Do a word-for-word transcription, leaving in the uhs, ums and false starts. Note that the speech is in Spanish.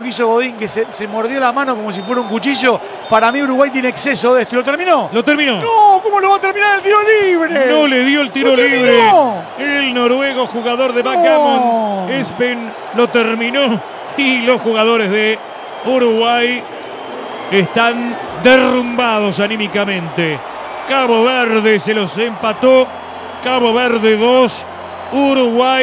que hizo Godín, que se, se mordió la mano como si fuera un cuchillo. Para mí Uruguay tiene exceso de esto. ¿Lo terminó? Lo terminó. No, ¿cómo lo va a terminar el tiro libre? No le dio el tiro libre. El noruego jugador de backgammon, no. Espen, lo terminó. Y los jugadores de Uruguay están derrumbados anímicamente. Cabo Verde se los empató. Cabo Verde dos, Uruguay